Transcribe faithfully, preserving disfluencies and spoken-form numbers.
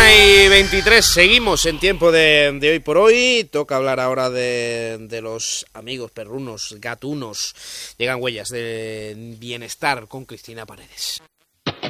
una y veintitrés, seguimos en tiempo de, de hoy por hoy. Toca hablar ahora de, de los amigos perrunos, gatunos. Llegan huellas de bienestar con Cristina Paredes.